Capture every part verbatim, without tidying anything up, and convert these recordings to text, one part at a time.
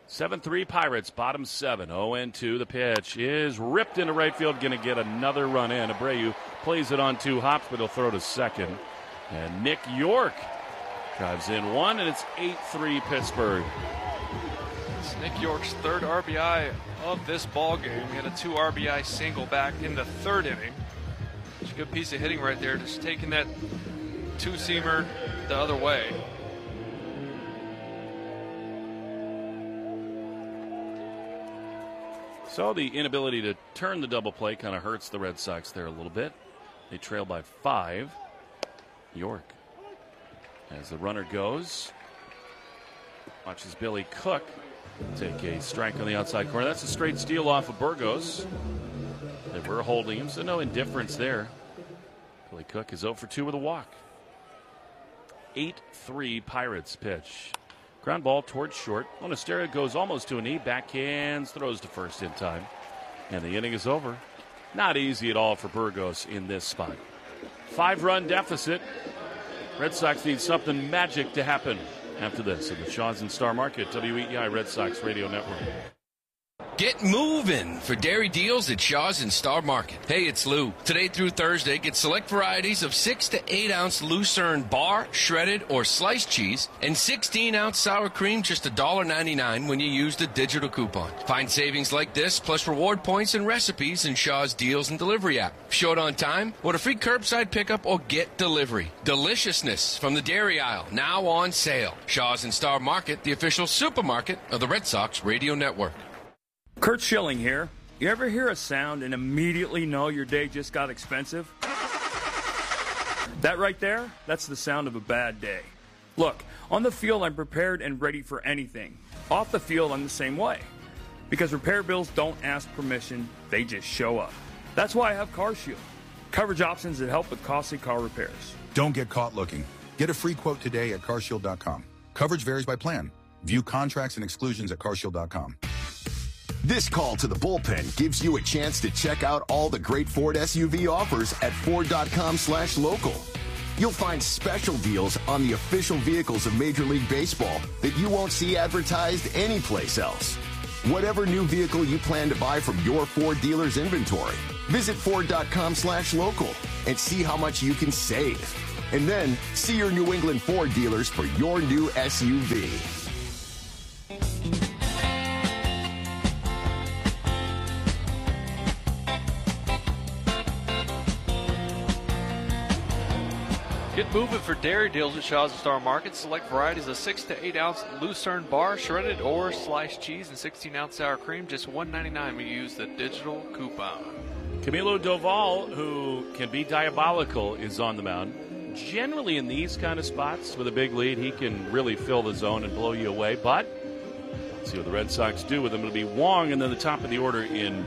seven three Pirates, bottom seven, oh and two. The pitch is ripped into right field, going to get another run in. Abreu plays it on two hops, but he'll throw to second. And Nick York drives in one, and it's eight three Pittsburgh. It's Nick York's third R B I of this ball game. He had a two R B I single back in the third inning. It's a good piece of hitting right there, just taking that two-seamer the other way. So the inability to turn the double play kind of hurts the Red Sox there a little bit. They trail by five. York, as the runner goes, watches Billy Cook take a strike on the outside corner. That's a straight steal off of Burgos. They were holding him, so no indifference there. Billy Cook is oh for two with a walk. eight three Pirates pitch. Ground ball towards short. Monasterio goes almost to a knee. Backhands, throws to first in time. And the inning is over. Not easy at all for Burgos in this spot. Five-run deficit. Red Sox need something magic to happen after this in the Shaw's and Star Market, W E E I Red Sox Radio Network. Get moving for dairy deals at Shaw's and Star Market. Hey, it's Lou. Today through Thursday, get select varieties of six to eight ounce Lucerne bar, shredded, or sliced cheese, and sixteen ounce sour cream, just one dollar ninety-nine when you use the digital coupon. Find savings like this, plus reward points and recipes in Shaw's Deals and Delivery app. Show it on time, order free curbside pickup, or get delivery. Deliciousness from the dairy aisle, now on sale. Shaw's and Star Market, the official supermarket of the Red Sox Radio Network. Kurt Schilling here. You ever hear a sound and immediately know your day just got expensive? That right there, that's the sound of a bad day. Look, on the field, I'm prepared and ready for anything. Off the field, I'm the same way. Because repair bills don't ask permission, they just show up. That's why I have CarShield. Coverage options that help with costly car repairs. Don't get caught looking. Get a free quote today at car shield dot com. Coverage varies by plan. View contracts and exclusions at car shield dot com. This call to the bullpen gives you a chance to check out all the great Ford S U V offers at Ford dot com slash local. You'll find special deals on the official vehicles of Major League Baseball that you won't see advertised anyplace else. Whatever new vehicle you plan to buy from your Ford dealer's inventory, visit Ford dot com slash local and see how much you can save. And then see your New England Ford dealers for your new S U V. Get moving for dairy deals at Shaw's and Star Market. Select varieties of six to eight ounce Lucerne bar, shredded or sliced cheese, and sixteen ounce sour cream. Just one ninety-nine when you use the digital coupon. Camilo Doval, who can be diabolical, is on the mound. Generally in these kind of spots with a big lead, he can really fill the zone and blow you away. But let's see what the Red Sox do with him. It'll be Wong and then the top of the order in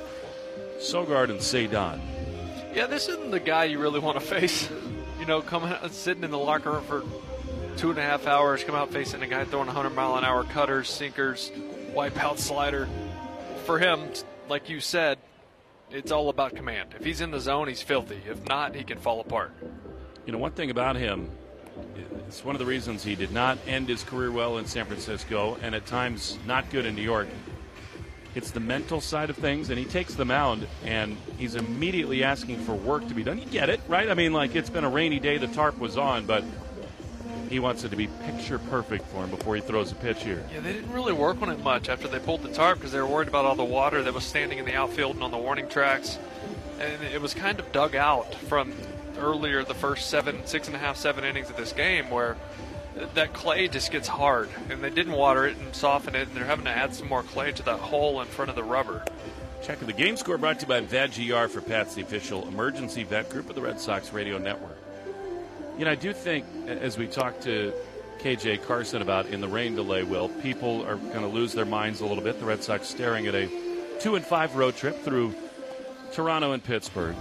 Sogard and Cedon. Yeah, this isn't the guy you really want to face. You know, coming out, sitting in the locker room for two and a half hours, come out facing a guy throwing one hundred mile an hour cutters, sinkers, wipeout slider. For him, like you said, it's all about command. If he's in the zone, he's filthy. If not, he can fall apart. You know, one thing about him, it's one of the reasons he did not end his career well in San Francisco and at times not good in New York. It's the mental side of things, and he takes the mound, and he's immediately asking for work to be done. You get it, right? I mean, like, it's been a rainy day, the tarp was on, but he wants it to be picture perfect for him before he throws a pitch here. Yeah, they didn't really work on it much after they pulled the tarp because they were worried about all the water that was standing in the outfield and on the warning tracks. And it was kind of dug out from earlier the first seven, six and a half, seven innings of this game where that clay just gets hard, and they didn't water it and soften it, and they're having to add some more clay to that hole in front of the rubber. Check of the game score brought to you by Vet G R for Pets, the official emergency vet group of the Red Sox Radio Network. You know, I do think, as we talked to K J Carson about in the rain delay, Will, people are going to lose their minds a little bit. The Red Sox staring at a two and five road trip through Toronto and Pittsburgh.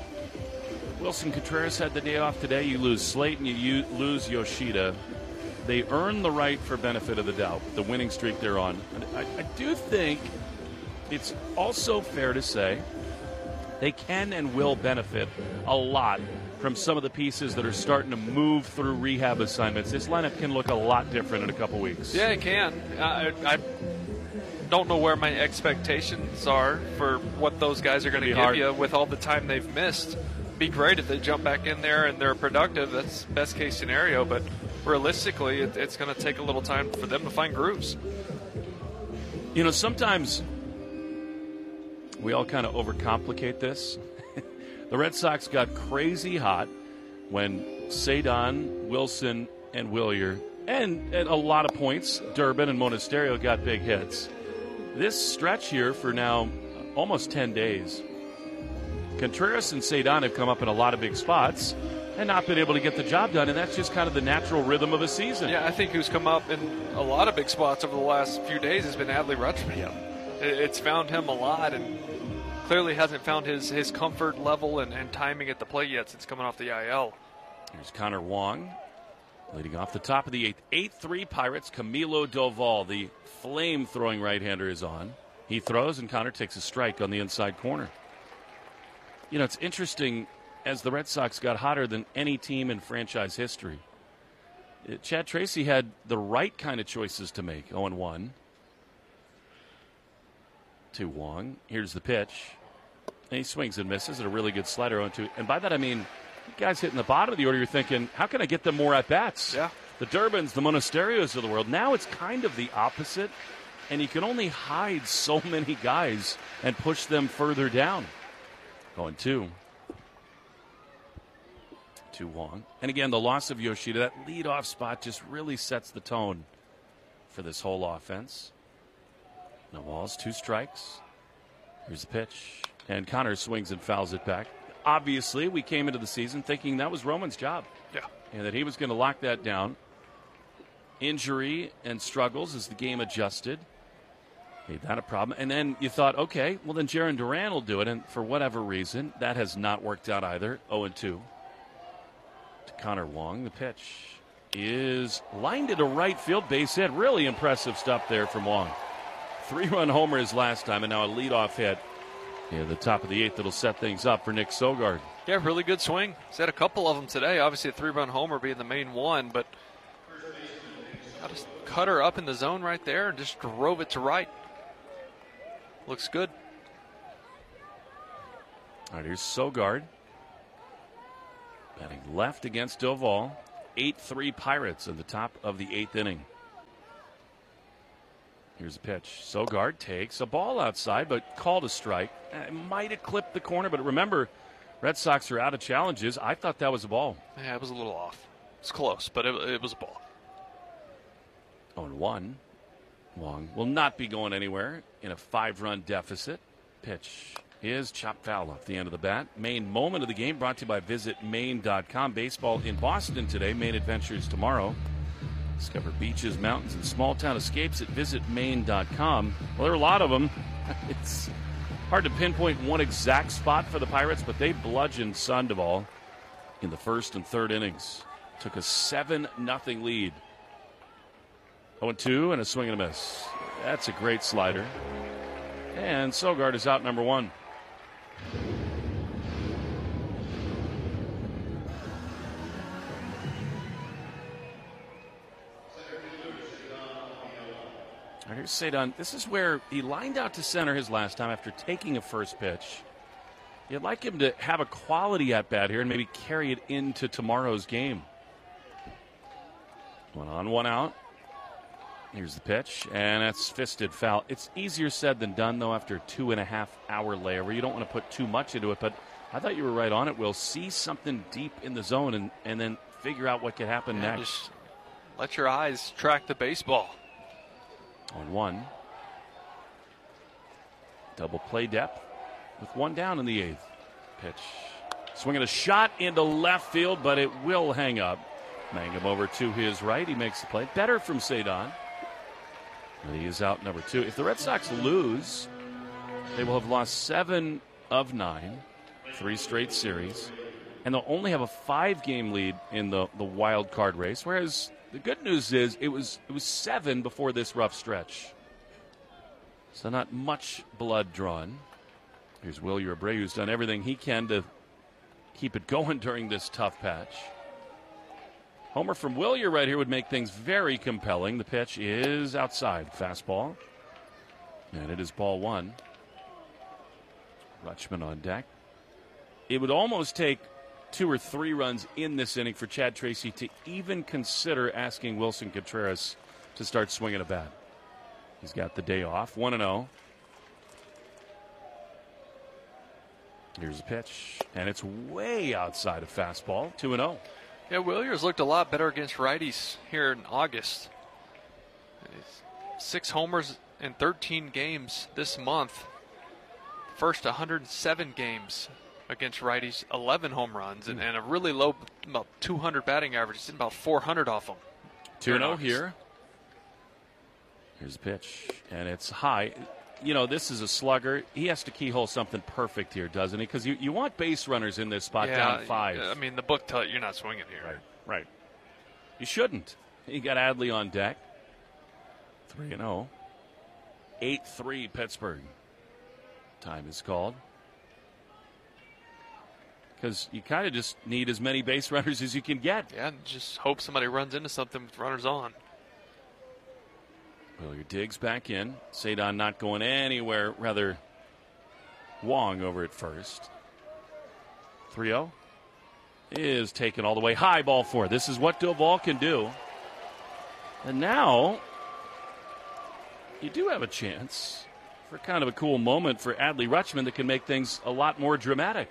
Wilson Contreras had the day off today. You lose Slayton, you lose Yoshida. They earn the right for benefit of the doubt, the winning streak they're on. And I, I do think it's also fair to say they can and will benefit a lot from some of the pieces that are starting to move through rehab assignments, this lineup can look a lot different in a couple weeks. Yeah, it can. I, I don't know where my expectations are for what those guys are going to give hard. you with all the time they've missed. Be great if they jump back in there and they're productive. That's best case scenario, but realistically, it, it's going to take a little time for them to find grooves. You know, sometimes we all kind of overcomplicate this. The Red Sox got crazy hot when Cedon, Wilson, and Willier, and at a lot of points, Durbin and Monasterio got big hits. This stretch here for now almost ten days, Contreras and Cedon have come up in a lot of big spots and not been able to get the job done, and that's just kind of the natural rhythm of a season. Yeah, I think who's come up in a lot of big spots over the last few days has been Adley Rutschman. Yeah. It's found him a lot, and clearly hasn't found his, his comfort level and, and timing at the plate yet since coming off the I L. Here's Connor Wong leading off the top of the eighth. eight three Pirates. Camilo Doval, the flame-throwing right-hander, is on. He throws, and Connor takes a strike on the inside corner. You know, it's interesting, as the Red Sox got hotter than any team in franchise history, uh, Chad Tracy had the right kind of choices to make. oh and one to Wong. Here's the pitch. And he swings and misses at a really good slider oh and two. And by that I mean, guys hitting the bottom of the order, you're thinking, how can I get them more at-bats? Yeah. The Durbins, the Monasterios of the world. Now it's kind of the opposite, and you can only hide so many guys and push them further down. Going two. To Wong. And again, the loss of Yoshida, that leadoff spot just really sets the tone for this whole offense. No balls, two strikes. Here's the pitch. And Connor swings and fouls it back. Obviously, we came into the season thinking that was Roman's job. Yeah. And that he was going to lock that down. Injury and struggles as the game adjusted made that a problem. And then you thought, okay, well then Jarren Duran will do it. And for whatever reason, that has not worked out either. oh and two to Connor Wong. The pitch is lined into right field, base hit. Really impressive stuff there from Wong. Three-run homer his last time, and now a leadoff hit. Yeah, the top of the eighth that'll set things up for Nick Sogard. Yeah, really good swing. He's had a couple of them today. Obviously, a three-run homer being the main one, but I just cut her up in the zone right there and just drove it to right. Looks good. All right, here's Sogard. Batting left against Doval. eight three Pirates at the top of the eighth inning. Here's a pitch. Sogard takes a ball outside, but called a strike. It might have clipped the corner, but remember, Red Sox are out of challenges. I thought that was a ball. Yeah, it was a little off. It's close, but it, it was a ball. oh and one. Wong will not be going anywhere in a five-run deficit. Pitch is chopped foul off the end of the bat. Main moment of the game brought to you by Visit Maine dot com. Baseball in Boston today. Maine Adventures tomorrow. Discover beaches, mountains, and small-town escapes at Visit Maine dot com. Well, there are a lot of them. It's hard to pinpoint one exact spot for the Pirates, but they bludgeoned Sandoval in the first and third innings. Took a seven nothing lead. oh and two and a swing and a miss. That's a great slider. And Sogard is out number one. All right, here's Cedon. This is where he lined out to center his last time after taking a first pitch. You'd like him to have a quality at bat here and maybe carry it into tomorrow's game. One on, one out. Here's the pitch, and that's fisted foul. It's easier said than done, though, after a two and a half hour layover. You don't want to put too much into it, but I thought you were right on it, Will. See something deep in the zone and, and then figure out what could happen Yeah, next. just let your eyes track the baseball. On one. Double play depth with one down in the eighth. Pitch. Swinging a shot into left field, but it will hang up. Mangum over to his right. He makes the play. Better from Cedon. He is out number two. If the Red Sox lose, they will have lost seven of nine, three straight series, and they'll only have a five-game lead in the, the wild card race. Whereas the good news is it was it was seven before this rough stretch. So not much blood drawn. Here's Willier Abreu, who's done everything he can to keep it going during this tough patch. Homer from Willier right here would make things very compelling. The pitch is outside. Fastball. And it is ball one. Rutschman on deck. It would almost take two or three runs in this inning for Chad Tracy to even consider asking Wilson Contreras to start swinging a bat. He's got the day off. one and oh. Here's a pitch, and it's way outside of fastball. two and oh. Yeah, Williers looked a lot better against righties here in August. Six homers in thirteen games this month. First one hundred seven games against righties, eleven home runs, and, and a really low, about two hundred batting average. It's about four hundred off them. two and oh here. Here's the pitch, and it's high. You know, this is a slugger. He has to keyhole something perfect here, doesn't he? Because you, you want base runners in this spot, yeah, down five. I mean, the book tells you you're not swinging here. Right, right. You shouldn't. You got Adley on deck. three and oh. eight three Pittsburgh. Time is called. Because you kind of just need as many base runners as you can get. Yeah, and just hope somebody runs into something with runners on. Willier digs back in. Cedon not going anywhere. Rather, Wong over at first. three oh is taken all the way high, ball four. This is what Doval can do. And now you do have a chance for kind of a cool moment for Adley Rutschman that can make things a lot more dramatic.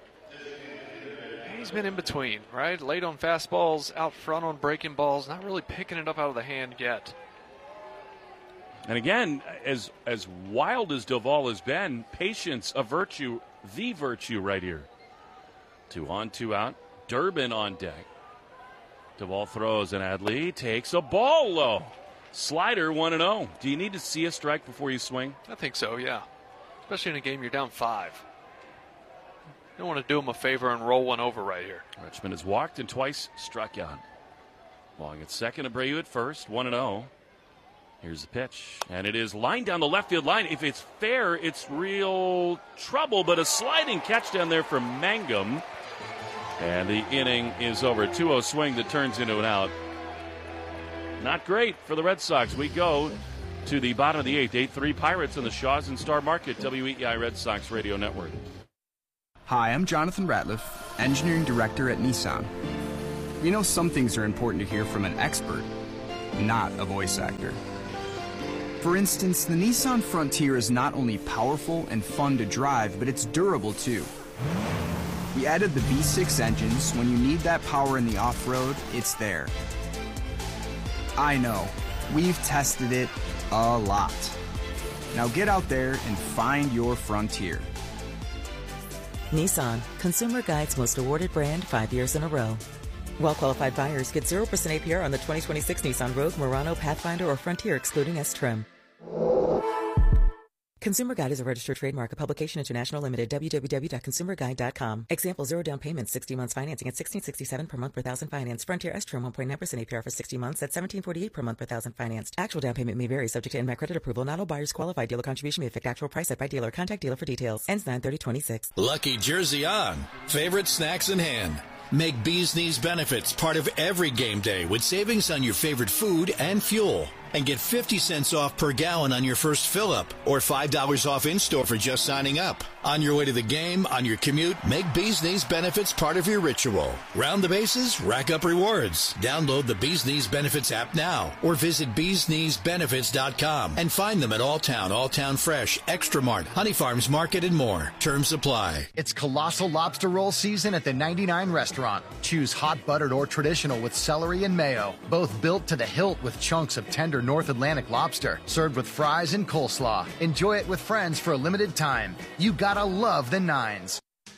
He's been in between, right? Late on fastballs, out front on breaking balls, not really picking it up out of the hand yet. And again, as as wild as Doval has been, patience, a virtue, the virtue right here. Two on, two out. Durbin on deck. Doval throws, and Adley takes a ball low. Slider one and oh. Do you need to see a strike before you swing? I think so, yeah. Especially in a game you're down five. You don't want to do him a favor and roll one over right here. Rutschman has walked and twice struck out. Long at second, Abreu at first, one and oh. Here's the pitch, and it is lined down the left field line. If it's fair, it's real trouble, but a sliding catch down there from Mangum. And the inning is over. two oh swing that turns into an out. Not great for the Red Sox. We go to the bottom of the eighth. eight three Pirates on the Shaws and Star Market, W E E I Red Sox Radio Network. Hi, I'm Jonathan Ratliff, Engineering Director at Nissan. We know some things are important to hear from an expert, not a voice actor. For instance, the Nissan Frontier is not only powerful and fun to drive, but it's durable too. We added the V six engines. When you need that power in the off-road, it's there. I know, we've tested it a lot. Now get out there and find your Frontier. Nissan, Consumer Guide's most awarded brand five years in a row. Well-qualified buyers get zero percent A P R on the twenty twenty-six Nissan Rogue, Murano, Pathfinder, or Frontier, excluding S-Trim. Consumer Guide is a registered trademark, a publication international limited, w w w dot consumer guide dot com. Example, zero down payment, sixty months financing at sixteen sixty-seven per month per thousand financed. Frontier S-Trim one point nine percent A P R for sixty months at seventeen forty-eight per month per thousand financed. Actual down payment may vary, subject to in-bank credit approval. Not all buyers qualify. Dealer contribution may affect actual price set by dealer. Contact dealer for details. Ends nine thirty twenty-six. Lucky jersey on. Favorite snacks in hand. Make Bee's Knees benefits part of every game day with savings on your favorite food and fuel. And get fifty cents off per gallon on your first fill-up or five dollars off in-store for just signing up. On your way to the game, on your commute, make Bee's Knees benefits part of your ritual. Round the bases, rack up rewards. Download the Bee's Knees Benefits app now or visit bees knees benefits dot com and find them at Alltown, Alltown Fresh, Extra Mart, Honey Farms Market, and more. Terms apply. It's colossal lobster roll season at the ninety-nine restaurant. Choose hot buttered or traditional with celery and mayo, both built to the hilt with chunks of tender North Atlantic lobster, served with fries and coleslaw. Enjoy it with friends for a limited time. You gotta love the Nines.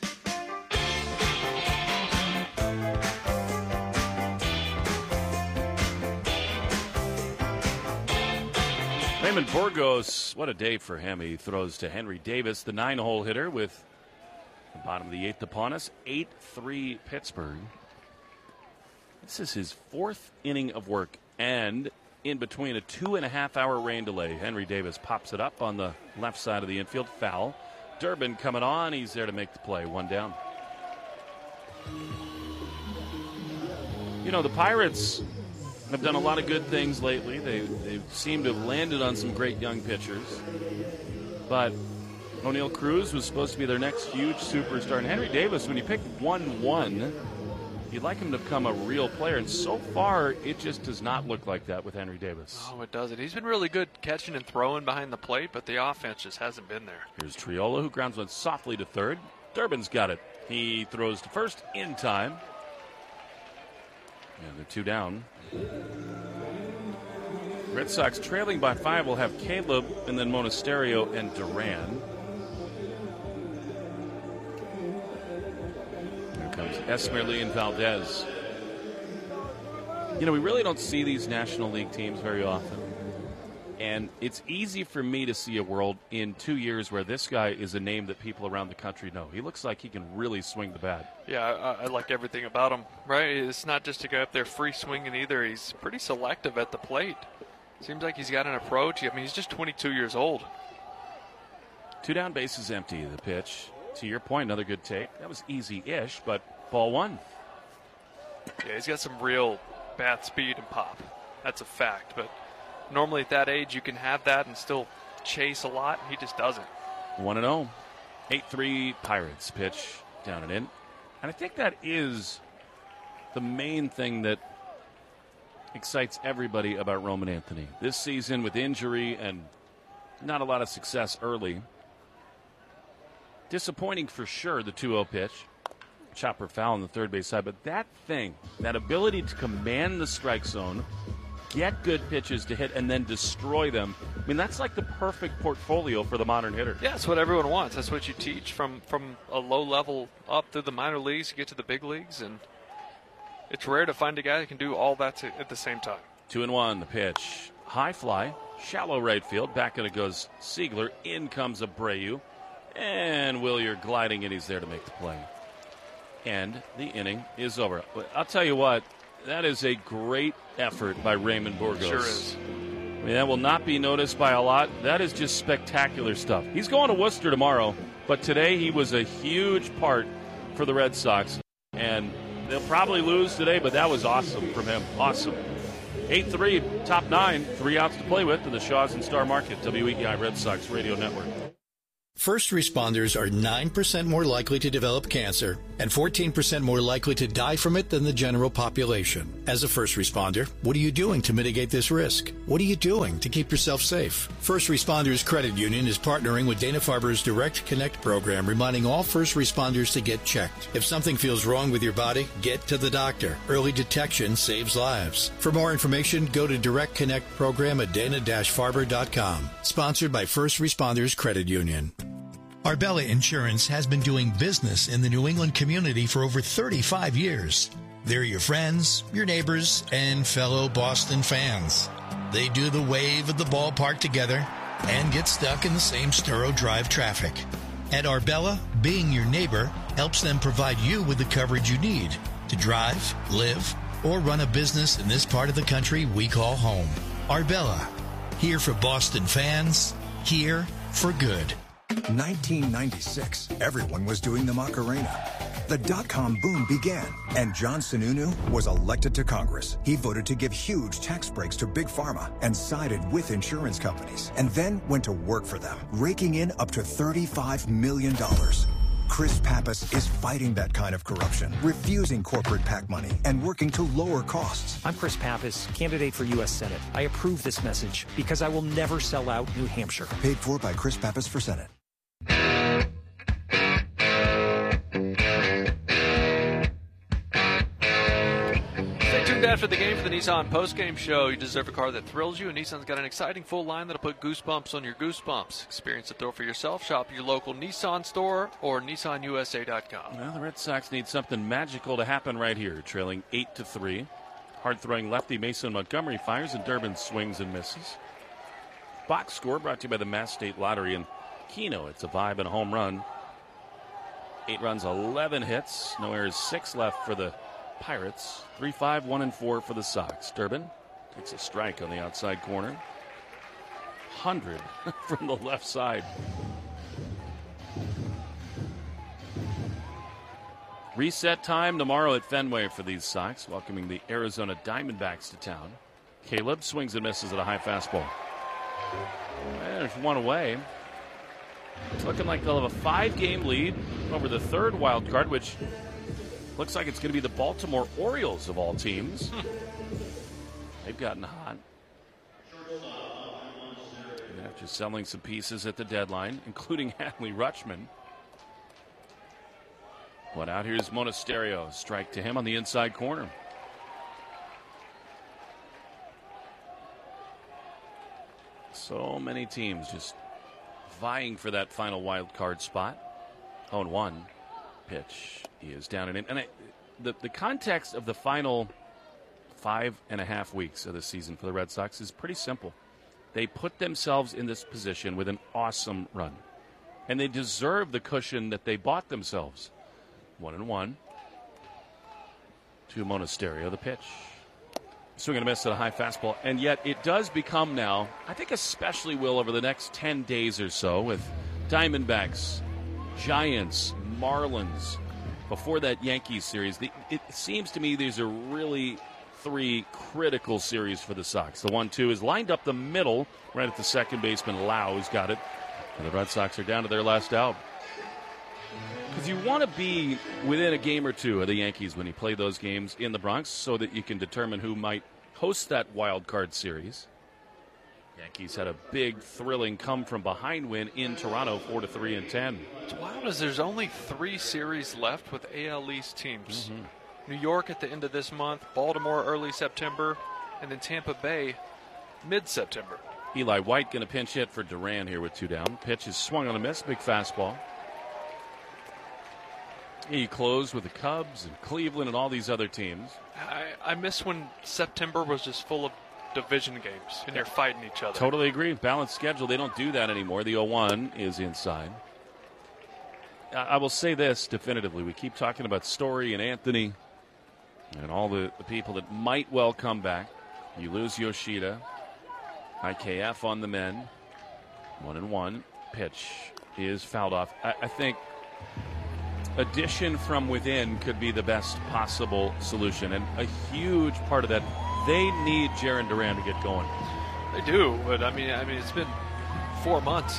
Raymond Burgos, what a day for him. He throws to Henry Davis, the nine-hole hitter, with the bottom of the eighth upon us. eight three Pittsburgh. This is his fourth inning of work, and in between a two and a half hour rain delay, Henry Davis pops it up on the left side of the infield. Foul. Durbin coming on. He's there to make the play. One down. You know, the Pirates have done a lot of good things lately. They they seem to have landed on some great young pitchers. But O'Neill Cruz was supposed to be their next huge superstar. And Henry Davis, when you pick one one, you'd like him to become a real player. And so far, it just does not look like that with Henry Davis. Oh, it doesn't. He's been really good catching and throwing behind the plate, but the offense just hasn't been there. Here's Triola, who grounds one softly to third. Durbin's got it. He throws to first in time. Yeah, they're two down. Red Sox trailing by five will have Caleb and then Monasterio and Duran. Here comes Esmerly and Valdez. You know, we really don't see these National League teams very often. And it's easy for me to see a world in two years where this guy is a name that people around the country know. He looks like he can really swing the bat. Yeah, I, I like everything about him, right? It's not just to go up there free swinging either. He's pretty selective at the plate. Seems like he's got an approach. I mean, he's just twenty-two years old. Two down, bases empty. The pitch. To your point, another good take. That was easy-ish, but ball one. Yeah, he's got some real bat speed and pop. That's a fact, but normally at that age, you can have that and still chase a lot. He just doesn't. one and oh. eight three Pirates. Pitch down and in. And I think that is the main thing that excites everybody about Roman Anthony. This season with injury and not a lot of success early. Disappointing for sure, the two oh pitch. Chopper foul on the third base side. But that thing, that ability to command the strike zone, get good pitches to hit, and then destroy them. I mean, that's like the perfect portfolio for the modern hitter. Yeah, that's what everyone wants. That's what you teach from, from a low level up through the minor leagues, you get to the big leagues, and it's rare to find a guy that can do all that to, at the same time. Two and one, the pitch. High fly, shallow right field. Back in it goes Siegler. In comes Abreu. And Willier gliding in. He's there to make the play. And the inning is over. I'll tell you what, that is a great effort by Raymond Burgos. Sure is. I mean, that will not be noticed by a lot. That is just spectacular stuff. He's going to Worcester tomorrow, but today he was a huge part for the Red Sox. And they'll probably lose today, but that was awesome from him. Awesome. eight three, top nine, three outs to play with in the Shaws and Star Market, W E E I Red Sox Radio Network. First responders are nine percent more likely to develop cancer and fourteen percent more likely to die from it than the general population. As a first responder, what are you doing to mitigate this risk? What are you doing to keep yourself safe? First Responders Credit Union is partnering with Dana-Farber's Direct Connect program, reminding all first responders to get checked. If something feels wrong with your body, get to the doctor. Early detection saves lives. For more information, go to Direct Connect program at dana dash farber dot com. Sponsored by First Responders Credit Union. Arbella Insurance has been doing business in the New England community for over thirty-five years. They're your friends, your neighbors, and fellow Boston fans. They do the wave at the ballpark together and get stuck in the same Sturo Drive traffic. At Arbella, being your neighbor helps them provide you with the coverage you need to drive, live, or run a business in this part of the country we call home. Arbella, here for Boston fans, here for good. nineteen ninety-six, everyone was doing the Macarena. The dot-com boom began, and John Sununu was elected to Congress. He voted to give huge tax breaks to Big Pharma and sided with insurance companies, and then went to work for them, raking in up to thirty-five million dollars. Chris Pappas is fighting that kind of corruption, refusing corporate PAC money, and working to lower costs. I'm Chris Pappas, candidate for U S Senate. I approve this message because I will never sell out New Hampshire. Paid for by Chris Pappas for Senate. Stay tuned after the game for the Nissan postgame show. You deserve a car that thrills you, and Nissan's got an exciting full line that'll put goosebumps on your goosebumps. Experience the thrill for yourself. Shop your local Nissan store or Nissan U S A dot com. Well, the Red Sox need something magical to happen right here, trailing eight to three. Hard-throwing lefty Mason Montgomery fires, and Durbin swings and misses. Box score brought to you by the Mass State Lottery and Keno. It's a vibe and a home run. Eight runs, eleven hits. No errors, six left for the Pirates. Three, five, one, and four for the Sox. Durbin takes a strike on the outside corner. one hundred from the left side. Reset time tomorrow at Fenway for these Sox, welcoming the Arizona Diamondbacks to town. Caleb swings and misses at a high fastball. And there's one away. It's looking like they'll have a five-game lead over the third wild card, which looks like it's going to be the Baltimore Orioles of all teams. They've gotten hot. And after selling some pieces at the deadline, including Hadley Rutschman. One out, here's Monasterio. Strike to him on the inside corner. So many teams just vying for that final wild card spot. oh and one pitch. He is down and in. And I, the, the context of the final five and a half weeks of the season for the Red Sox is pretty simple. They put themselves in this position with an awesome run. And they deserve the cushion that they bought themselves. One and one. To Monasterio, the pitch. Swing and a miss at a high fastball. And yet it does become now, I think especially will over the next ten days or so, with Diamondbacks, Giants, Marlins, before that Yankees series. The, it seems to me these are really three critical series for the Sox. The one two is lined up the middle, right at the second baseman. Lau's got it. And the Red Sox are down to their last out. Because you want to be within a game or two of the Yankees when you play those games in the Bronx so that you can determine who might host that wild card series. Yankees had a big, thrilling come-from-behind win in Toronto, four to three and ten. What's wild is there's only three series left with A L East teams. Mm-hmm. New York at the end of this month, Baltimore early September, and then Tampa Bay mid-September. Eli White going to pinch hit for Duran here with two down. Pitch is swung on a miss, big fastball. He closed with the Cubs and Cleveland and all these other teams. I, I miss when September was just full of division games and you're fighting each other. Totally agree. Balanced schedule. They don't do that anymore. The oh one is inside. I, I will say this definitively. We keep talking about Story and Anthony and all the, the people that might well come back. You lose Yoshida. I K F on the men. One and one. Pitch is fouled off. I, I think addition from within could be the best possible solution. And a huge part of that, they need Jarren Duran to get going. They do, but I mean, I mean, it's been four months,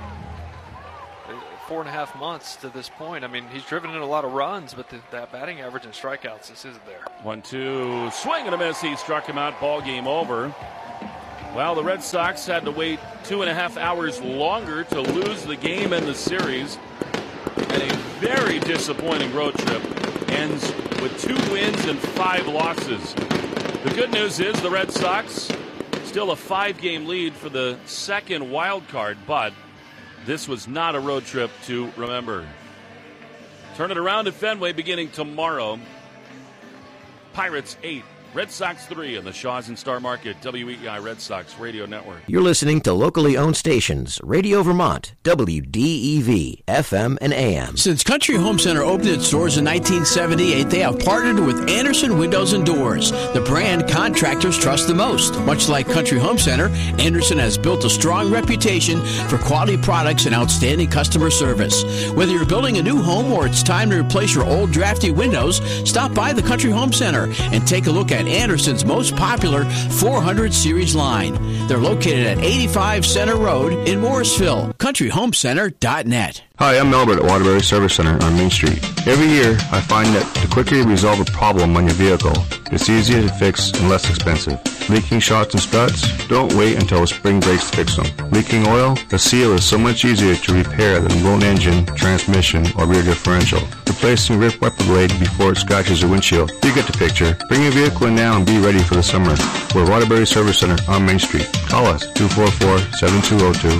four and a half months to this point. I mean, he's driven in a lot of runs, but the, that batting average and strikeouts just isn't there. One, two, swing and a miss. He struck him out. Ball game over. Well, the Red Sox had to wait two and a half hours longer to lose the game in the series. And a very disappointing road trip ends with two wins and five losses. The good news is the Red Sox still a five-game lead for the second wild card, but this was not a road trip to remember. Turn it around at Fenway beginning tomorrow. Pirates eight. Red Sox three on the Shaw's and Star Market, W E I Red Sox Radio Network. You're listening to locally owned stations, Radio Vermont, W D E V, F M and A M. Since Country Home Center opened its doors in nineteen seventy-eight, they have partnered with Anderson Windows and Doors, the brand contractors trust the most. Much like Country Home Center, Anderson has built a strong reputation for quality products and outstanding customer service. Whether you're building a new home or it's time to replace your old drafty windows, stop by the Country Home Center and take a look at Anderson's most popular four hundred series line. They're located at eighty-five Center Road in Morrisville. country home center dot net. Hi, I'm Albert at Waterbury Service Center on Main Street. Every year, I find that the quicker you resolve a problem on your vehicle, it's easier to fix and less expensive. Leaking shocks and struts? Don't wait until spring breaks to fix them. Leaking oil? A seal is so much easier to repair than a blown engine, transmission, or rear differential. Replacing a ripped wiper blade before it scratches your windshield. You get the picture. Bring your vehicle in now and be ready for the summer. We're Waterbury Service Center on Main Street. Call us, two four four, seven two zero two.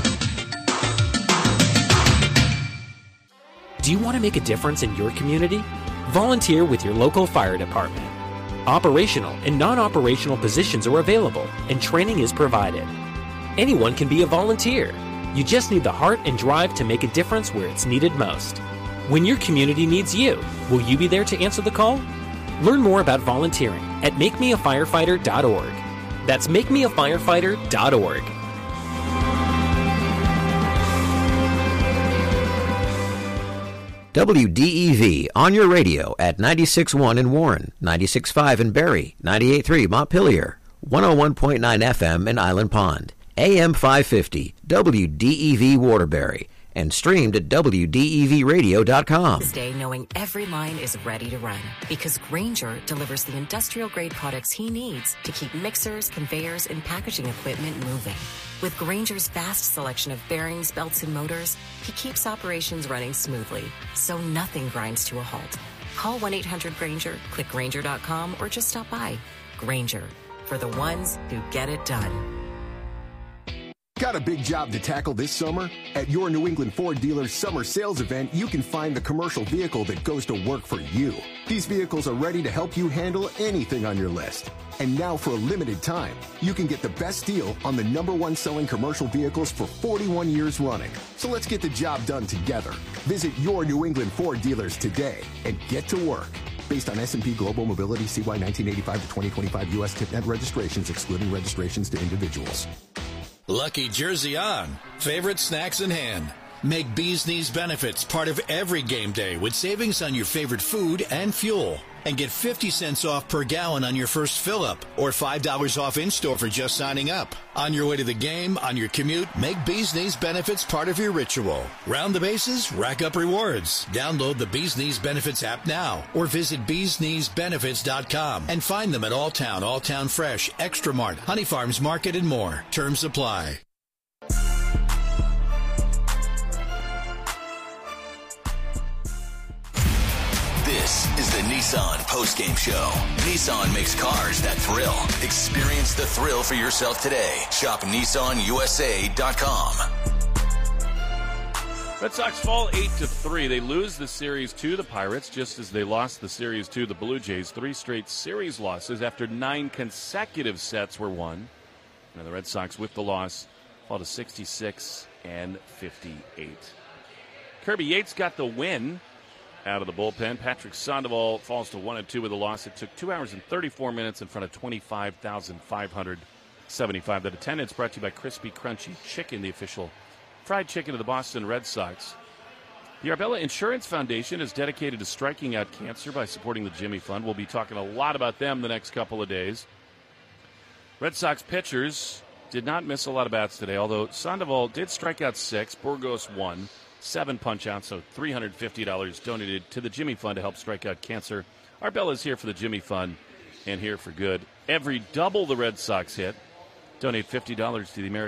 Do you want to make a difference in your community? Volunteer with your local fire department. Operational and non-operational positions are available, and training is provided. Anyone can be a volunteer. You just need the heart and drive to make a difference where it's needed most. When your community needs you, will you be there to answer the call? Learn more about volunteering at make me a firefighter dot org. That's make me a firefighter dot org. W D E V on your radio at ninety-six point one in Warren, ninety-six point five in Barrie, ninety-eight point three Montpelier, one oh one point nine F M in Island Pond, A M five fifty, W D E V Waterbury, and streamed at W D E V radio dot com. Stay knowing every line is ready to run because Grainger delivers the industrial-grade products he needs to keep mixers, conveyors, and packaging equipment moving. With Grainger's vast selection of bearings, belts, and motors, he keeps operations running smoothly, so nothing grinds to a halt. Call one eight hundred Grainger, click Grainger dot com, or just stop by. Grainger, for the ones who get it done. Got a big job to tackle this summer? At your New England Ford dealer's summer sales event, you can find the commercial vehicle that goes to work for you. These vehicles are ready to help you handle anything on your list. And now for a limited time, you can get the best deal on the number one selling commercial vehicles for forty-one years running. So let's get the job done together. Visit your New England Ford dealers today and get to work. Based on S and P Global Mobility C Y nineteen eighty-five to twenty twenty-five U S TipNet registrations, excluding registrations to individuals. Lucky Jersey on. Favorite snacks in hand. Make Bee's Knees benefits part of every game day with savings on your favorite food and fuel. And get fifty cents off per gallon on your first fill-up or five dollars off in-store for just signing up. On your way to the game, on your commute, make Bee's Knees benefits part of your ritual. Round the bases, rack up rewards. Download the Bee's Knees Benefits app now or visit bees knees benefits dot com and find them at Alltown, Alltown Fresh, Extra Mart, Honey Farms Market, and more. Terms apply. This is the Nissan postgame show. Nissan makes cars that thrill. Experience the thrill for yourself today. Shop Nissan U S A dot com. Red Sox fall eight to three. They lose the series to the Pirates just as they lost the series to the Blue Jays. Three straight series losses after nine consecutive sets were won. And the Red Sox, with the loss, fall to sixty-six and fifty-eight. Kirby Yates got the win out of the bullpen. Patrick Sandoval falls to one and two with a loss. It took two hours and thirty-four minutes in front of twenty-five thousand five hundred seventy-five. That attendance brought to you by Crispy Crunchy Chicken, the official fried chicken of the Boston Red Sox. The Arbella Insurance Foundation is dedicated to striking out cancer by supporting the Jimmy Fund. We'll be talking a lot about them the next couple of days. Red Sox pitchers did not miss a lot of bats today, although Sandoval did strike out six, Burgos one. Seven punch-outs, so three hundred fifty dollars donated to the Jimmy Fund to help strike out cancer. Arbella's here for the Jimmy Fund and here for good. Every double the Red Sox hit, donate fifty dollars to the American